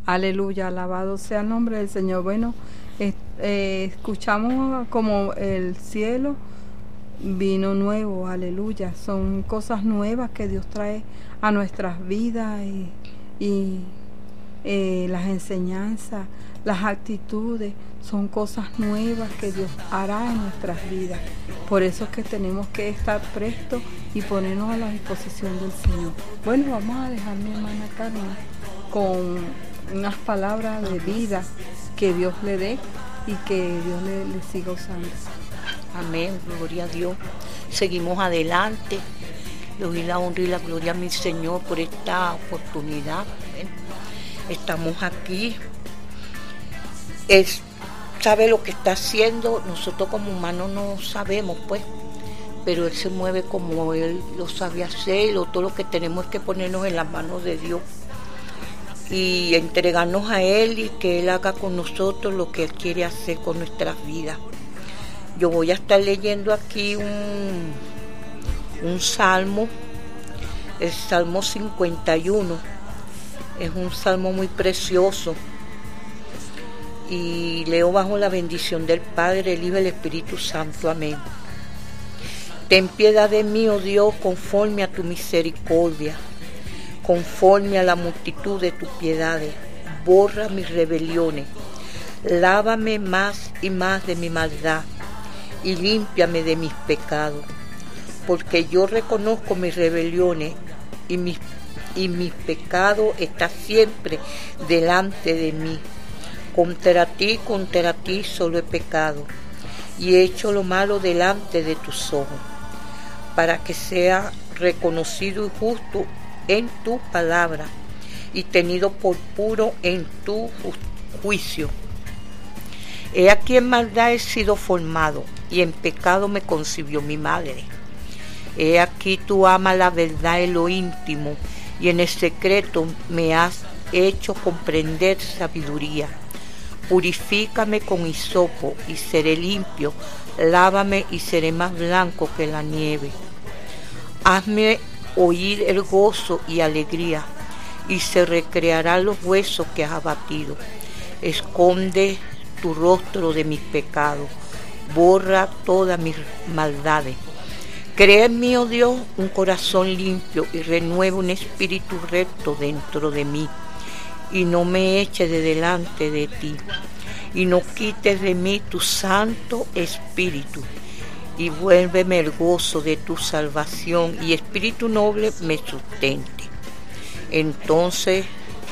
Aleluya, alabado sea el nombre del Señor. Bueno, escuchamos como el cielo vino nuevo, aleluya. Son cosas nuevas que Dios trae a nuestras vidas y las enseñanzas, las actitudes, son cosas nuevas que Dios hará en nuestras vidas. Por eso es que tenemos que estar prestos y ponernos a la disposición del Señor. Bueno, vamos a dejar a mi hermana Carmen con unas palabras de vida que Dios le dé y que Dios le siga usando. Amén, gloria a Dios. Seguimos adelante. Le doy la honra y la gloria a mi Señor por esta oportunidad. Amén. Estamos aquí. Él sabe lo que está haciendo. Nosotros como humanos no sabemos, pues. Pero Él se mueve como Él lo sabe hacer. Todo lo que tenemos es que ponernos en las manos de Dios y entregarnos a Él y que Él haga con nosotros lo que Él quiere hacer con nuestras vidas. Yo voy a estar leyendo aquí un salmo, el Salmo 51. Es un salmo muy precioso y leo bajo la bendición del Padre, el Hijo y el Espíritu Santo. Amén. Ten piedad de mí, oh Dios, conforme a tu misericordia, conforme a la multitud de tus piedades. Borra mis rebeliones, lávame más y más de mi maldad y límpiame de mis pecados, porque yo reconozco mis rebeliones y mis pecados están siempre delante de mí. Contra ti solo he pecado y he hecho lo malo delante de tus ojos, para que sea reconocido y justo en tu palabra y tenido por puro en tu juicio. He aquí en maldad he sido formado y en pecado me concibió mi madre. He aquí tú amas la verdad en lo íntimo y en el secreto me has hecho comprender sabiduría. Purifícame con hisopo y seré limpio, lávame y seré más blanco que la nieve. Hazme oír el gozo y alegría, y se recrearán los huesos que has abatido. Esconde tu rostro de mis pecados, borra todas mis maldades. Crea en mí, oh Dios, un corazón limpio y renueva un espíritu recto dentro de mí. Y no me eches de delante de ti, y no quites de mí tu Santo Espíritu, y vuélveme el gozo de tu salvación, y espíritu noble me sustente. Entonces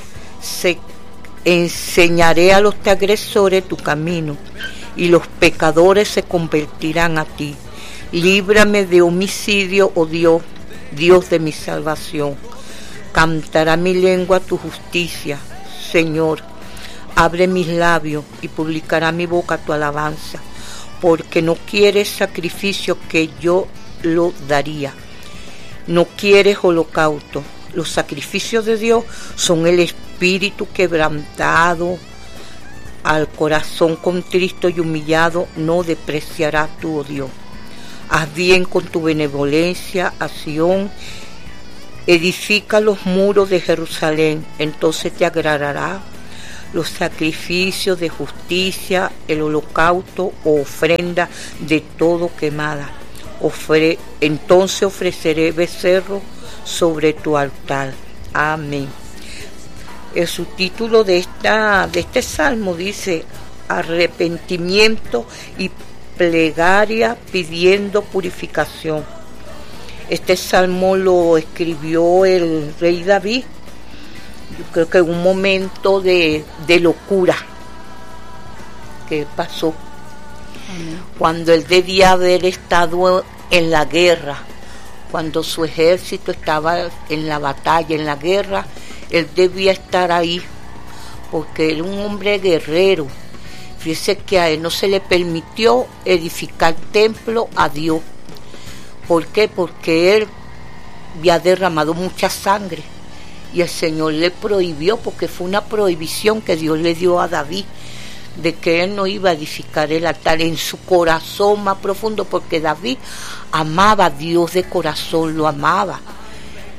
enseñaré a los transgresores tu camino, y los pecadores se convertirán a ti. Líbrame de homicidio, oh Dios, Dios de mi salvación. Cantará mi lengua tu justicia, Señor. Abre mis labios y publicará mi boca tu alabanza, porque no quieres sacrificio que yo lo daría. No quieres holocausto. Los sacrificios de Dios son el espíritu quebrantado. Al corazón contristo y humillado no despreciarás tú, oh Dios. Haz bien con tu benevolencia a Sión. Edifica los muros de Jerusalén, entonces te agradará los sacrificios de justicia, el holocausto o ofrenda de todo quemada. Entonces ofreceré becerro sobre tu altar. Amén. El subtítulo de este salmo dice: arrepentimiento y plegaria pidiendo purificación. Este salmo lo escribió el rey David, yo creo que en un momento de locura que pasó. Amén. Cuando él debía haber estado en la guerra, cuando su ejército estaba en la batalla, en la guerra, él debía estar ahí, porque era un hombre guerrero. Fíjese que a él no se le permitió edificar templo a Dios. ¿Por qué? Porque él había derramado mucha sangre y el Señor le prohibió, porque fue una prohibición que Dios le dio a David, de que él no iba a edificar el altar en su corazón más profundo, porque David amaba a Dios de corazón, lo amaba.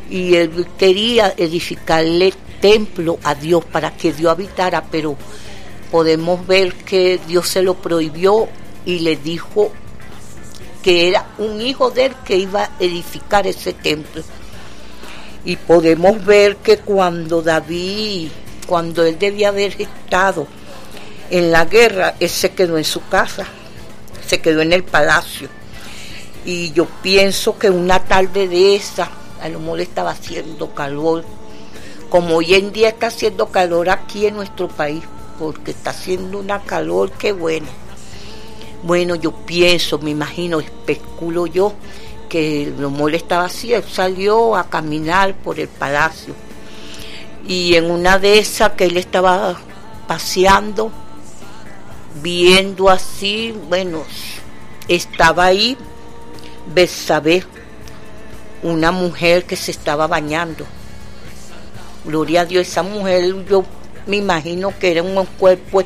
y él quería edificarle templo a Dios para que Dios habitara, pero podemos ver que Dios se lo prohibió y le dijo que era un hijo de él que iba a edificar ese templo. Y podemos ver que cuando él debía haber estado en la guerra, él se quedó en su casa, se quedó en el palacio. Y yo pienso que una tarde de esa, a lo mejor estaba haciendo calor, como hoy en día está haciendo calor aquí en nuestro país, porque está haciendo una calor que buena. Bueno, yo pienso, me imagino, especulo yo, que a lo mejor estaba así, él salió a caminar por el palacio. Y en una de esas que él estaba paseando, viendo así, bueno, estaba ahí Betsabé, una mujer que se estaba bañando. Gloria a Dios, esa mujer yo me imagino que era un cuerpo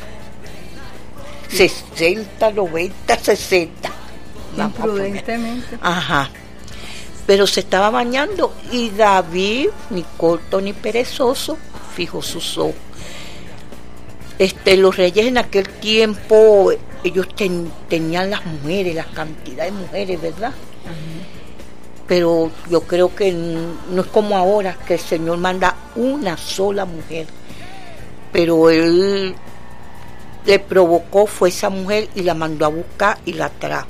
60, 90, 60. Imprudentemente. Ajá. Pero se estaba bañando y David, ni corto ni perezoso, fijó sus ojos. Los reyes en aquel tiempo, ellos tenían las mujeres, la cantidad de mujeres, ¿verdad? Uh-huh. Pero yo creo que no es como ahora, que el Señor manda una sola mujer. Pero él le provocó, fue esa mujer y la mandó a buscar y la trajo.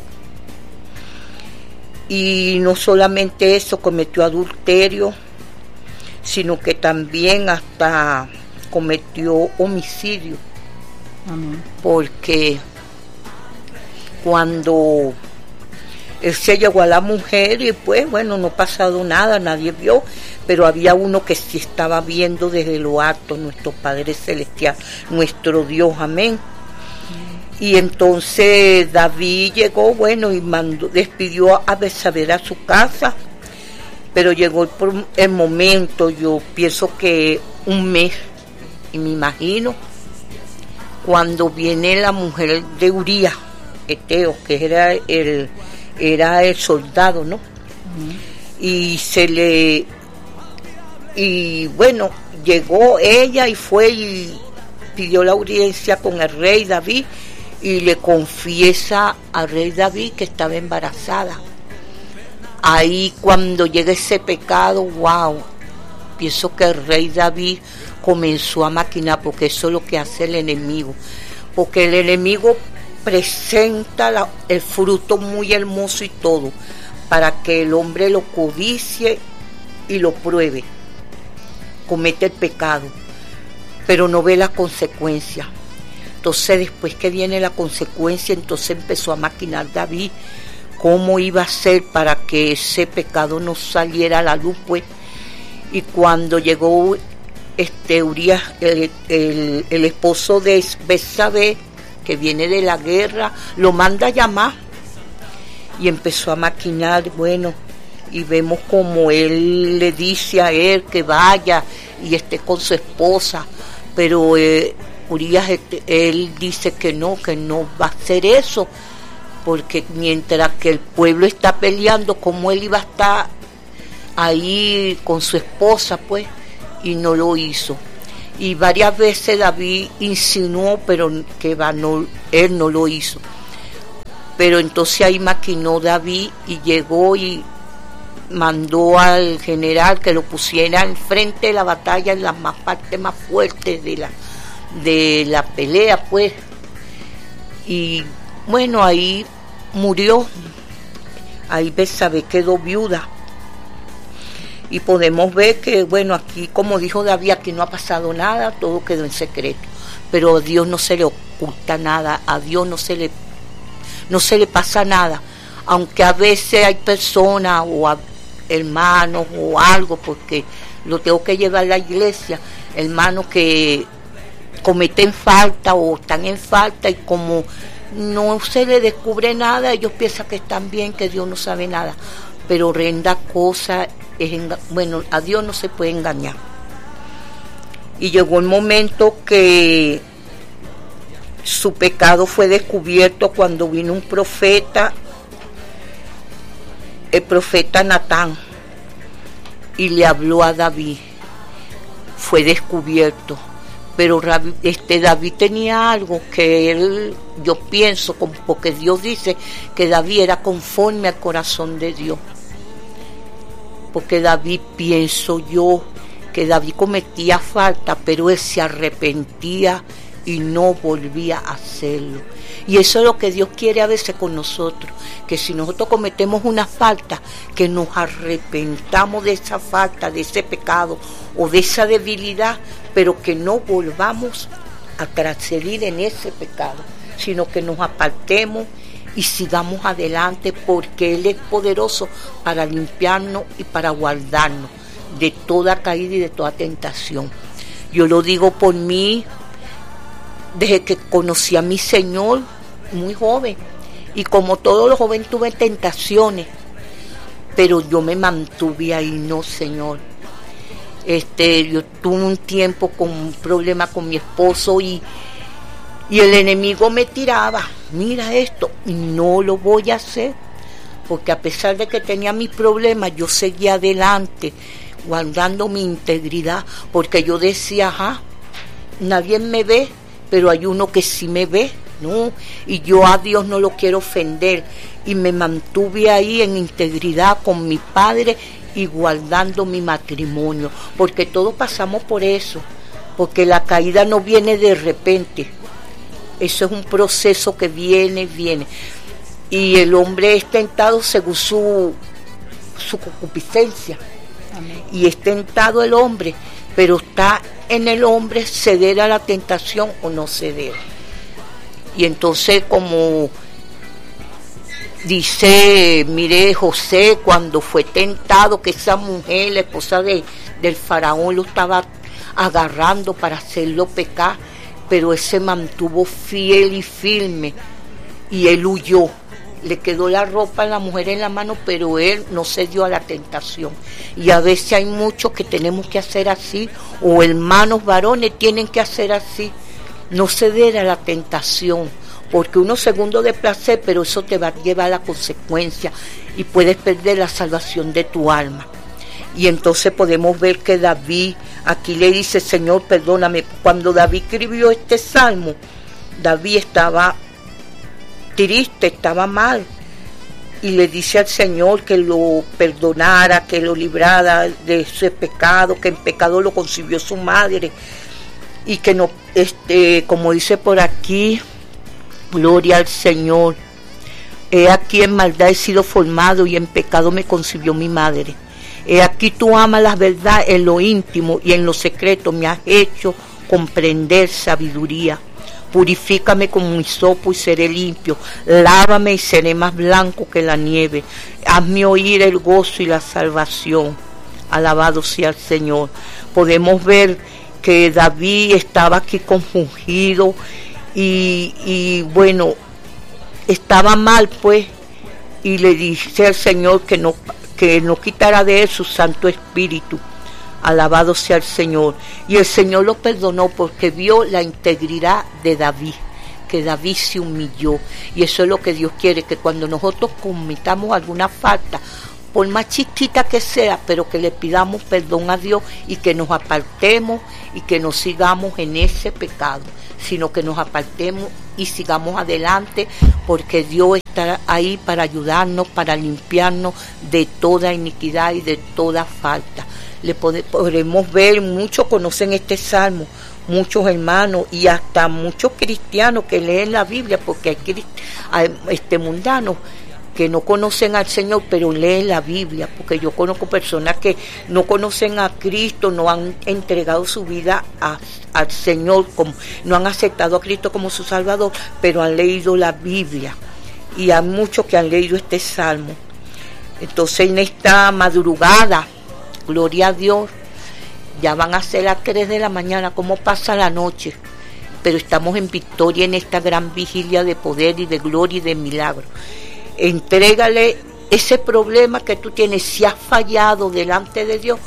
Y no solamente eso, cometió adulterio, sino que también hasta cometió homicidio. Amén. Porque cuando él se llegó a la mujer y pues bueno, no ha pasado nada, nadie vio, pero había uno que sí estaba viendo desde lo alto, nuestro Padre Celestial, nuestro Dios, amén. Y entonces David llegó, bueno, y despidió a Betsabé a su casa, pero llegó el momento, yo pienso que un mes, y me imagino, cuando viene la mujer de Urías, Eteo, que era el soldado, ¿no? Uh-huh. Y bueno, llegó ella y fue y pidió la audiencia con el rey David y le confiesa al rey David que estaba embarazada. Ahí cuando llega ese pecado, wow, pienso que el rey David comenzó a maquinar, porque eso es lo que hace el enemigo, porque el enemigo presenta el fruto muy hermoso y todo, para que el hombre lo codicie y lo pruebe, comete el pecado, pero no ve la consecuencia. Entonces después que viene la consecuencia, entonces empezó a maquinar David cómo iba a ser para que ese pecado no saliera a la luz, pues. Y cuando llegó Urías, el esposo de Betsabé, que viene de la guerra, lo manda a llamar y empezó a maquinar, bueno, y vemos como él le dice a él que vaya y esté con su esposa, pero Urías, él dice que no va a hacer eso, porque mientras que el pueblo está peleando, como él iba a estar ahí con su esposa, pues, y no lo hizo. Y varias veces David insinuó, pero él no lo hizo. Pero entonces ahí maquinó David y llegó y mandó al general que lo pusiera enfrente de la batalla, en las partes más fuertes de la pelea, pues. Y bueno, ahí murió. Ahí Betsabé quedó viuda. Y podemos ver que, bueno, aquí, como dijo David, aquí no ha pasado nada, todo quedó en secreto. Pero a Dios no se le oculta nada, a Dios no se le pasa nada. Aunque a veces hay personas o hermanos o algo, porque lo tengo que llevar a la iglesia, hermanos que cometen falta o están en falta y como no se le descubre nada, ellos piensan que están bien, que Dios no sabe nada. Pero horrenda cosa bueno, a Dios no se puede engañar. Y llegó el momento que su pecado fue descubierto cuando vino un profeta, el profeta Natán, y le habló a David. Fue descubierto. Pero David tenía algo que él, yo pienso, porque Dios dice que David era conforme al corazón de Dios. Porque David, pienso yo, que David cometía falta, pero él se arrepentía y no volvía a hacerlo. Y eso es lo que Dios quiere a veces con nosotros, que si nosotros cometemos una falta, que nos arrepentamos de esa falta, de ese pecado o de esa debilidad, pero que no volvamos a trascender en ese pecado, sino que nos apartemos y sigamos adelante, porque Él es poderoso para limpiarnos y para guardarnos de toda caída y de toda tentación. Yo lo digo por mí, desde que conocí a mi Señor, muy joven, y como todos los jóvenes tuve tentaciones, pero yo me mantuve ahí, no, Señor. Yo tuve un tiempo con un problema con mi esposo y el enemigo me tiraba, mira esto, y no lo voy a hacer, porque a pesar de que tenía mis problemas, yo seguía adelante, guardando mi integridad, porque yo decía, nadie me ve, pero hay uno que sí me ve, ¿no? Y yo a Dios no lo quiero ofender, y me mantuve ahí en integridad con mi padre y guardando mi matrimonio, porque todos pasamos por eso, porque la caída no viene de repente, eso es un proceso que viene, y el hombre es tentado según su concupiscencia. Amén. Y es tentado el hombre, pero está en el hombre ceder a la tentación o no ceder. Y entonces, como dice, mire, José, cuando fue tentado, que esa mujer, la esposa del faraón, lo estaba agarrando para hacerlo pecar, pero él se mantuvo fiel y firme y él huyó. Le quedó la ropa a la mujer en la mano, pero él no cedió a la tentación. Y a veces hay muchos que tenemos que hacer así, o hermanos varones tienen que hacer así, no ceder a la tentación, porque unos segundos de placer, pero eso te va a llevar a la consecuencia y puedes perder la salvación de tu alma. Y entonces podemos ver que David aquí le dice, Señor, perdóname. Cuando David escribió este salmo, David estaba triste, estaba mal, y le dice al Señor que lo perdonara, que lo librara de ese pecado, que en pecado lo concibió su madre, y que no, como dice por aquí, gloria al Señor, he aquí en maldad he sido formado y en pecado me concibió mi madre. He aquí tú amas la verdad en lo íntimo y en lo secreto me has hecho comprender sabiduría. Purifícame como hisopo y seré limpio, lávame y seré más blanco que la nieve. Hazme oír el gozo y la salvación. Alabado sea el Señor. Podemos ver que David estaba aquí compungido y bueno, estaba mal pues, y le dice al Señor que no quitara de él su Santo Espíritu. Alabado sea el Señor. Y el Señor lo perdonó porque vio la integridad de David, que David se humilló. Y eso es lo que Dios quiere, que cuando nosotros cometamos alguna falta, por más chiquita que sea, pero que le pidamos perdón a Dios y que nos apartemos y que no sigamos en ese pecado, sino que nos apartemos y sigamos adelante, porque Dios está ahí para ayudarnos, para limpiarnos de toda iniquidad y de toda falta. Podremos ver, muchos conocen este salmo, muchos hermanos y hasta muchos cristianos que leen la Biblia, porque hay mundanos que no conocen al Señor, pero leen la Biblia, porque yo conozco personas que no conocen a Cristo, no han entregado su vida al Señor, no han aceptado a Cristo como su Salvador, pero han leído la Biblia, y hay muchos que han leído este salmo. Entonces, en esta madrugada, gloria a Dios, ya van a ser las 3 de la mañana, cómo pasa la noche, pero estamos en victoria en esta gran vigilia de poder y de gloria y de milagro. Entrégale ese problema que tú tienes, si has fallado delante de Dios,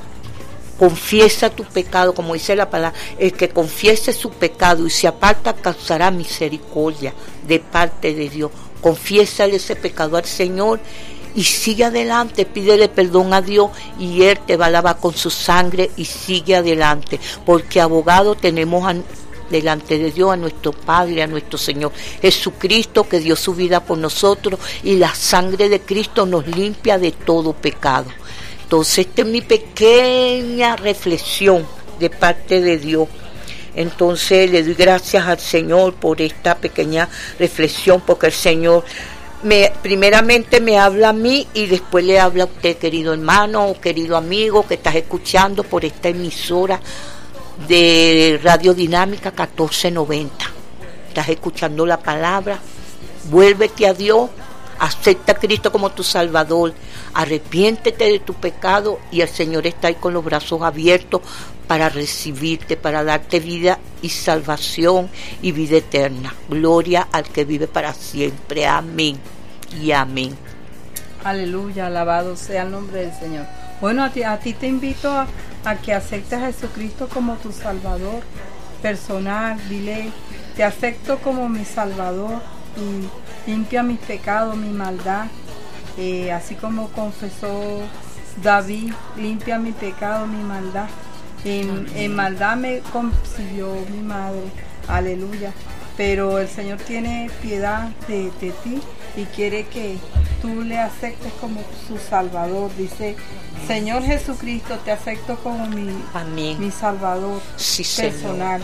confiesa tu pecado, como dice la palabra, el que confiese su pecado y se aparta causará misericordia de parte de Dios. Confiésale ese pecado al Señor y sigue adelante, pídele perdón a Dios y Él te va a lavar con su sangre y sigue adelante, porque abogado tenemos delante de Dios a nuestro Padre, a nuestro Señor Jesucristo, que dio su vida por nosotros, y la sangre de Cristo nos limpia de todo pecado. Entonces esta es mi pequeña reflexión de parte de Dios. Entonces le doy gracias al Señor por esta pequeña reflexión, porque el Señor primeramente me habla a mí y después le habla a usted, querido hermano o querido amigo que estás escuchando por esta emisora de Radio Dinámica 1490. Estás escuchando la palabra. Vuélvete a Dios, acepta a Cristo como tu Salvador, arrepiéntete de tu pecado y el Señor está ahí con los brazos abiertos para recibirte, para darte vida y salvación y vida eterna. Gloria al que vive para siempre. Amén y amén. Aleluya, alabado sea el nombre del Señor. Bueno, a ti te invito a que aceptes a Jesucristo como tu Salvador personal. Dile, te acepto como mi Salvador y limpia mis pecados, mi maldad. Así como confesó David, limpia mi pecado, mi maldad. En maldad me concibió mi madre, aleluya, pero el Señor tiene piedad de ti y quiere que tú le aceptes como su Salvador. Dice, Señor Jesucristo, te acepto como mi Salvador personal.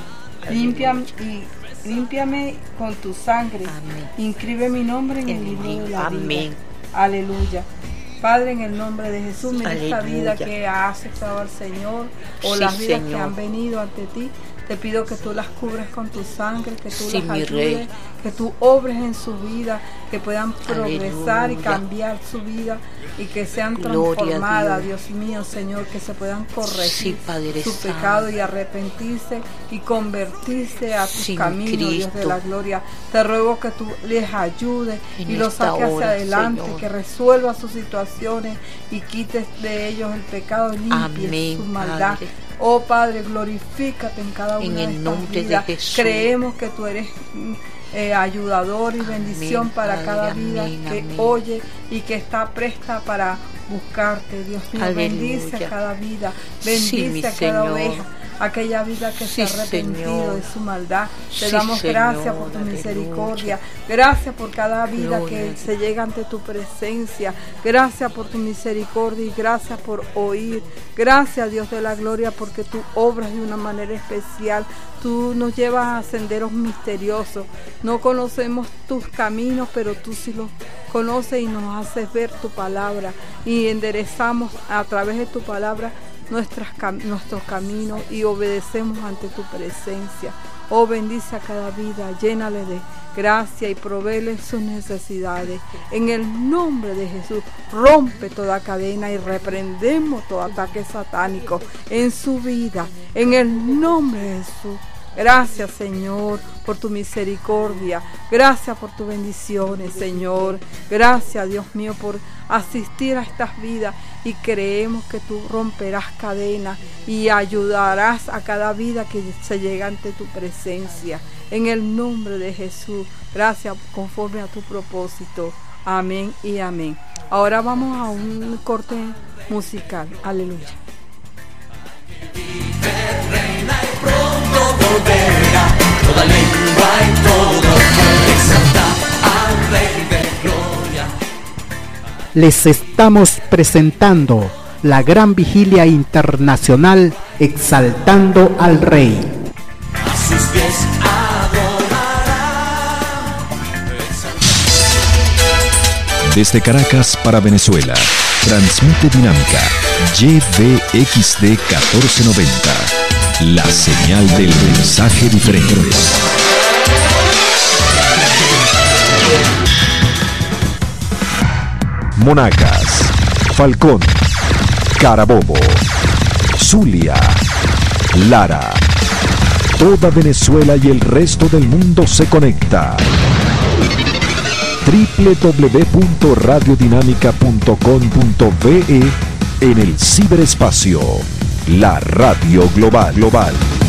Límpiame con tu sangre. Amén. Inscribe mi nombre en el libro de la vida. Aleluya. Padre, en el nombre de Jesús, mira esta vida que ha aceptado al Señor, o las vidas que han venido ante ti. Te pido que tú las cubres con tu sangre, que tú las ayudes, que tú obres en su vida, que puedan progresar y cambiar su vida y que sean transformadas, Dios mío, Señor, que se puedan corregir su pecado y arrepentirse y convertirse a tus caminos, Dios de la gloria. Te ruego que tú les ayudes y los saques hacia adelante, Señor, que resuelva sus situaciones y quites de ellos el pecado, limpies su maldad. Padre. Oh Padre, glorifícate en cada una de estas vidas. Creemos que tú eres ayudador y bendición para cada vida que oye y que está presta para buscarte. Dios mío, bendice a cada vida, bendice a cada oveja, aquella vida que se ha arrepentido de su maldad. Te damos gracias por tu misericordia, gracias por cada vida que se llega ante tu presencia, gracias por tu misericordia y gracias por oír. Gracias, Dios de la gloria, porque tú obras de una manera especial. Tú nos llevas a senderos misteriosos. No conocemos tus caminos, pero tú sí los conoces y nos haces ver tu palabra y enderezamos a través de tu palabra nuestros caminos y obedecemos ante tu presencia. Oh, bendice a cada vida, llénale de gracia y provéele sus necesidades. En el nombre de Jesús, rompe toda cadena y reprendemos todo ataque satánico en su vida. En el nombre de Jesús. Gracias, Señor, por tu misericordia. Gracias por tus bendiciones, Señor. Gracias, Dios mío, por asistir a estas vidas y creemos que tú romperás cadenas y ayudarás a cada vida que se llega ante tu presencia. En el nombre de Jesús, gracias conforme a tu propósito. Amén y amén. Ahora vamos a un corte musical. Aleluya. Toda lengua y todo pueblo exalta al Rey de Gloria. Les estamos presentando la gran vigilia internacional Exaltando al Rey. A sus pies adorará. Desde Caracas para Venezuela, transmite Dinámica YVXD 1490. La señal del mensaje diferente. Monagas, Falcón, Carabobo, Zulia, Lara. Toda Venezuela y el resto del mundo se conecta. www.radiodinamica.com.be en el ciberespacio. La radio global.